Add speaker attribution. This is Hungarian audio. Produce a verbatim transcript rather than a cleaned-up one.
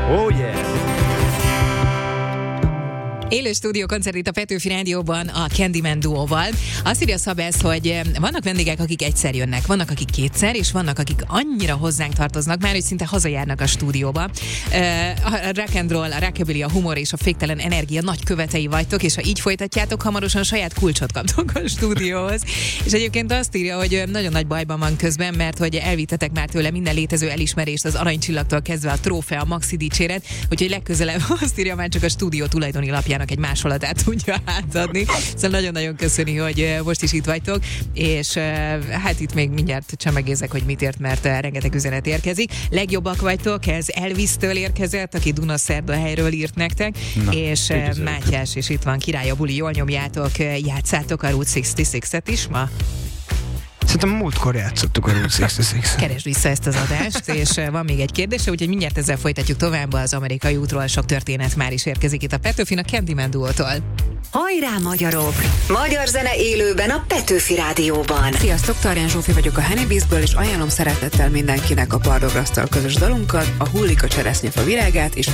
Speaker 1: Oh yeah!
Speaker 2: Élő stúdió koncert itt a Petőfi Rádióban a Candyman duóval. Azt írja Szabesz, hogy vannak vendégek, akik egyszer jönnek, vannak, akik kétszer, és vannak, akik annyira hozzánk tartoznak már, hogy szinte hazajárnak a stúdióba. A rock and roll, a rockabilly, a humor és a féktelen energia nagy követei vagytok, és ha így folytatjátok, hamarosan saját kulcsot kaptok a stúdióhoz. És egyébként azt írja, hogy nagyon nagy bajban van közben, mert hogy elvittetek már tőle minden létező elismerést, az aranycsillagtól kezdve a trófea, a maxi dicséret, úgyhogy legközelebb azt írja, már csak a stúdió tulajdoni lapján egy másolatát tudja átadni. Szóval nagyon-nagyon köszöni, hogy most is itt vagytok, és hát itt még mindjárt csemegézek, hogy mit ért, mert rengeteg üzenet érkezik. Legjobbak vagytok, ez Elvis-től érkezett, aki Dunaszerdahelyről írt nektek, na, és üdvözlök. Mátyás, és itt van Király a buli, jól nyomjátok, játszátok a Route hatszázhatvanhat is ma?
Speaker 3: Szerintem múltkor játszottuk a Route hatszázhatvanhat.
Speaker 2: Keresd vissza ezt az adást, és van még egy kérdése, úgyhogy mindjárt ezzel folytatjuk tovább. Az amerikai útról sok történet már is érkezik itt a Petőfin a Candyman duótól.
Speaker 4: Hajrá magyarok! Magyar zene élőben a Petőfi Rádióban.
Speaker 5: Sziasztok, Tarján Zsófi vagyok a Honeybees-ből, és ajánlom szeretettel mindenkinek a Pardograsztal közös dalunkat, a Hullik a cseresznyefa virágát, és